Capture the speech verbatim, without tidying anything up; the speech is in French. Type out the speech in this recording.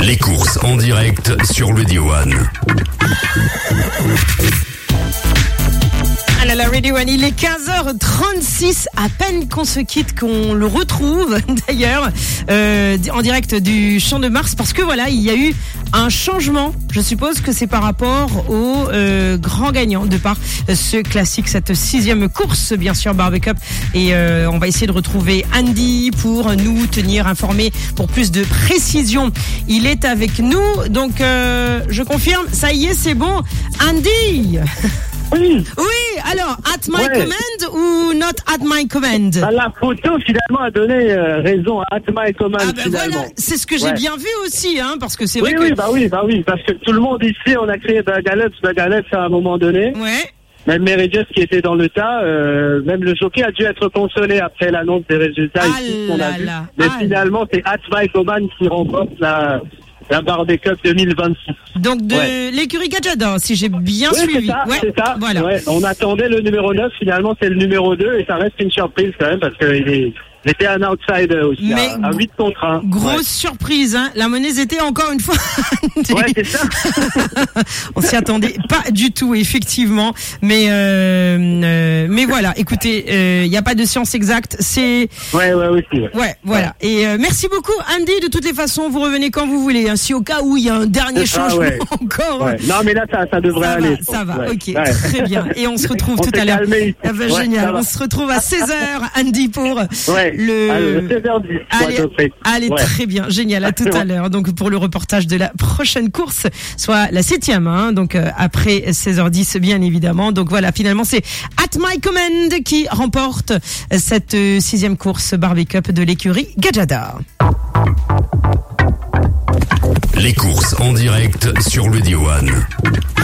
Les courses en direct sur Radio One. Ah là là, Radio One, il est quinze heures trente-six, à peine qu'on se quitte, qu'on le retrouve d'ailleurs euh, en direct du Champ de Mars, parce que voilà, il y a eu un changement. Je suppose que c'est par rapport au euh, grand gagnant de par ce classique, cette sixième course, bien sûr, Barbie Cup. Et euh, on va essayer de retrouver Andy pour nous tenir informés pour plus de précision. Il est avec nous, donc euh, je confirme, ça y est, c'est bon. Andy. Oui. Oui, alors, at my Ouais. command ou not at my command? Ah, la photo finalement a donné euh, raison à At My Command Ah ben finalement. voilà, c'est ce que j'ai Ouais. bien vu aussi, hein, parce que c'est Oui, vrai oui, que... bah oui, bah oui, parce que tout le monde ici, on a créé Bagalette, Bagalette à un moment donné. Ouais. Même Meredith qui était dans le tas, euh, même le jockey a dû être consolé après l'annonce des résultats Ah ici qu'on là a vu. là, Mais ah finalement, c'est At My Command qui remporte la, la Barbie Cup deux mille vingt-six. Donc de Ouais. l'écurie Gadjada, si j'ai bien Oui, c'est suivi. ça, Ouais, c'est ça. voilà. Ouais, on attendait le numéro neuf, finalement c'est le numéro deux et ça reste une surprise quand même parce qu'il est, il était un outsider aussi, Mais à, à huit contre un. Grosse Ouais. surprise, hein. La monnaie était encore une fois. Ouais, c'est ça. On s'y attendait pas du tout, effectivement. Mais euh, euh, mais voilà. Écoutez, il n'y a pas de science exacte. C'est Ouais, ouais, aussi. Ouais. ouais, voilà. Et euh, merci beaucoup, Andy. De toutes les façons, vous revenez quand vous voulez. Hein. Si au cas où il y a un dernier C'est ça, changement ouais. encore. Ouais. Non, mais là, ça, ça devrait Ça aller. va, je ça pense. va, Ouais. ok, Ouais. très bien. Et on se retrouve On tout s'est à l'heure. calmé ici. Ah ben, Ouais, génial. ça va. On se retrouve à seize heures, Andy, pour Ouais. le. Allez, seize heures dix, Allez, à peu près. allez, Ouais. très bien, génial. À tout à l'heure. Donc pour le reportage de la prochaine course, soit la septième, hein, donc euh, après seize heures dix, bien évidemment. Donc voilà, finalement c'est At My Command qui remporte cette euh, sixième course Barbie Cup de l'écurie Gadjada. Les courses en direct sur Radio One.